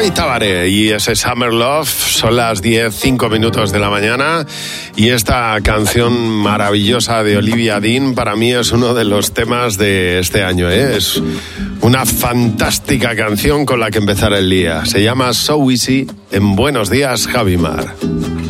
David Tabaré y ese Summer Love. Son las 10:05 de la mañana y esta canción maravillosa de Olivia Dean para mí es uno de los temas de este año, ¿eh? Es una fantástica canción con la que empezar el día. Se llama So Easy en Buenos Días, Javi Mar.